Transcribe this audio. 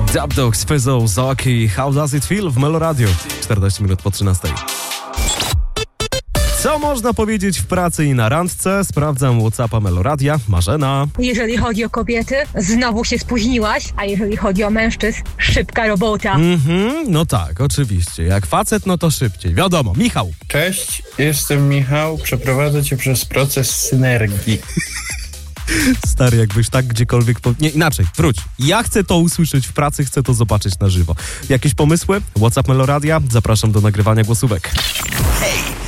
Dub Dogs, Fizzo, Zoki, How Does It Feel w Meloradio. 14 minut po 13. Co można powiedzieć w pracy i na randce? Sprawdzam WhatsAppa Meloradia. Marzena. Jeżeli chodzi o kobiety, znowu się spóźniłaś, a jeżeli chodzi o mężczyzn, szybka robota. No tak, oczywiście. Jak facet, no to szybciej. Wiadomo. Michał. Cześć, jestem Michał, przeprowadzę cię przez proces synergii. Stary, jakbyś tak gdziekolwiek... Nie, inaczej, wróć. Ja chcę to usłyszeć w pracy, chcę to zobaczyć na żywo. Jakieś pomysły? WhatsApp Meloradia? Zapraszam do nagrywania głosówek. Hej!